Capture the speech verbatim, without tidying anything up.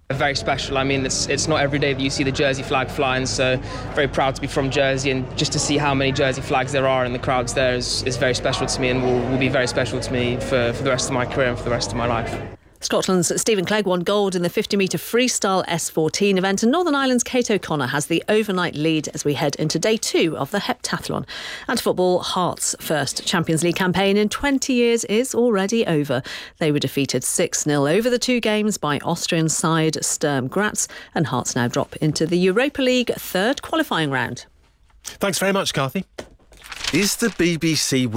Very special. I mean, it's it's not every day that you see the Jersey flag flying, so very proud to be from Jersey, and just to see how many Jersey flags there are in the crowds there is, is very special to me, and will, will be very special to me for, for the rest of my career and for the rest of my life. Scotland's Stephen Clegg won gold in the fifty metre freestyle S fourteen event, and Northern Ireland's Kate O'Connor has the overnight lead as we head into day two of the heptathlon. And football, Hearts' first Champions League campaign in twenty years is already over. They were defeated six nil over the two games by Austrian side Sturm Graz, and Hearts now drop into the Europa League third qualifying round. Thanks very much, Carthy. Is the B B C